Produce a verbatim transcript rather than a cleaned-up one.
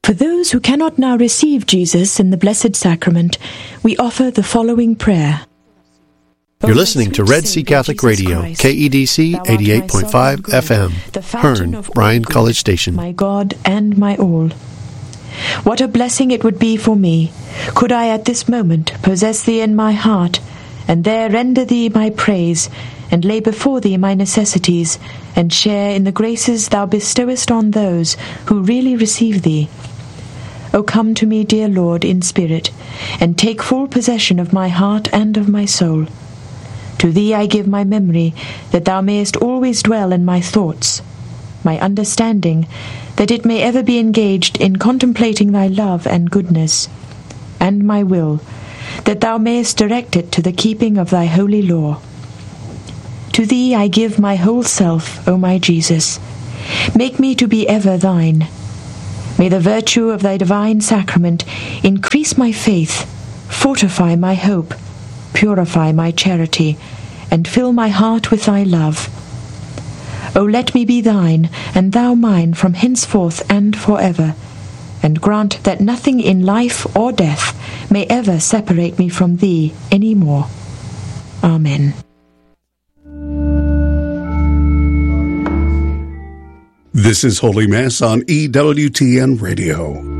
For those who cannot now receive Jesus in the Blessed Sacrament, we offer the following prayer. You're listening to Red Sea Catholic Radio, K E D C eighty-eight point five F M, Hearn, Bryan College Station. My God and my all. What a blessing it would be for me, could I at this moment possess Thee in my heart, and there render Thee my praise, and lay before Thee my necessities, and share in the graces Thou bestowest on those who really receive Thee. O come to me, dear Lord, in spirit, and take full possession of my heart and of my soul. To Thee I give my memory, that Thou mayest always dwell in my thoughts, my understanding, that it may ever be engaged in contemplating Thy love and goodness, and my will, that Thou mayest direct it to the keeping of Thy holy law. To Thee I give my whole self, O my Jesus. Make me to be ever Thine. May the virtue of Thy divine sacrament increase my faith, fortify my hope, purify my charity, and fill my heart with Thy love. O let me be Thine, and Thou mine from henceforth and forever, and grant that nothing in life or death may ever separate me from Thee any more. Amen. This is Holy Mass on E W T N Radio.